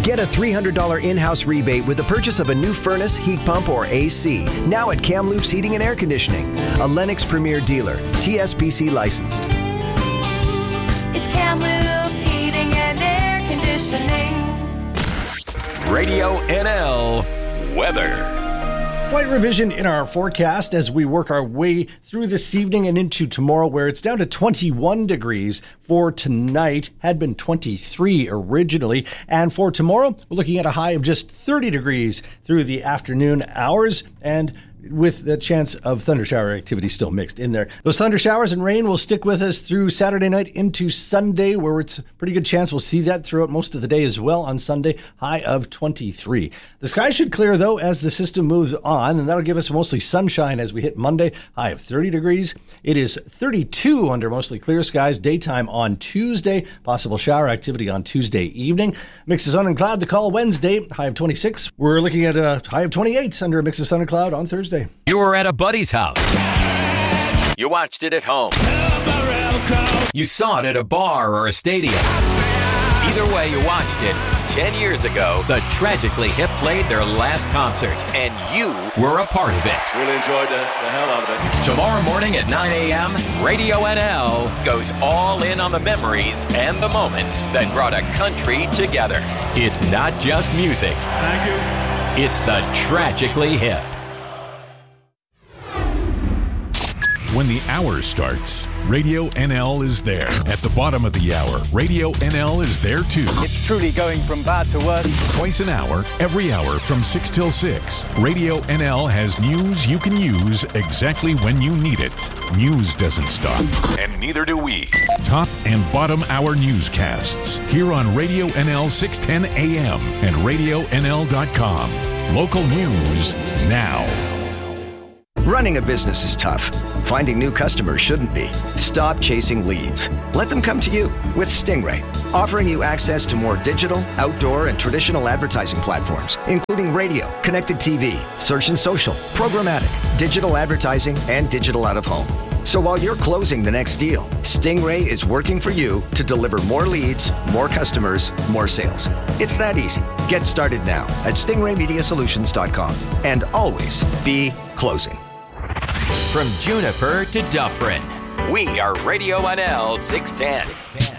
Get a $300 in-house rebate with the purchase of a new furnace, heat pump, or AC. Now at Kamloops Heating and Air Conditioning, a Lennox Premier dealer, TSPC licensed. It's Kamloops Heating and Air Conditioning. Radio NL weather. Slight revision in our forecast as we work our way through this evening and into tomorrow, where it's down to 21 degrees for tonight. Had been 23 originally. And for tomorrow, we're looking at a high of just 30 degrees through the afternoon hours, and with the chance of thunder shower activity still mixed in there. Those thunder showers and rain will stick with us through Saturday night into Sunday, where it's a pretty good chance we'll see that throughout most of the day as well on Sunday, high of 23. The sky should clear, though, as the system moves on, and that'll give us mostly sunshine as we hit Monday, high of 30 degrees. It is 32 under mostly clear skies, daytime on Tuesday, possible shower activity on Tuesday evening. Mix of sun and cloud to call Wednesday, high of 26. We're looking at a high of 28 under a mix of sun and cloud on Thursday. You were at a buddy's house. You watched it at home. You saw it at a bar or a stadium. Either way you watched it, 10 years ago, the Tragically Hip played their last concert, and you were a part of it. Really enjoyed the hell out of it. Tomorrow morning at 9 a.m., Radio NL goes all in on the memories and the moments that brought a country together. It's not just music. Thank you. It's the Tragically Hip. When the hour starts, Radio NL is there. At the bottom of the hour, Radio NL is there too. It's truly going from bad to worse. Twice an hour, every hour from 6 till 6. Radio NL has news you can use exactly when you need it. News doesn't stop, and neither do we. Top and bottom hour newscasts here on Radio NL 610 AM and RadioNL.com. Local news now. Running a business is tough. Finding new customers shouldn't be. Stop chasing leads. Let them come to you with Stingray, offering you access to more digital, outdoor, and traditional advertising platforms, including radio, connected TV, search and social, programmatic, digital advertising, and digital out-of-home. So while you're closing the next deal, Stingray is working for you to deliver more leads, more customers, more sales. It's that easy. Get started now at stingraymediasolutions.com and always be closing. From Juniper to Dufferin, we are Radio NL 610.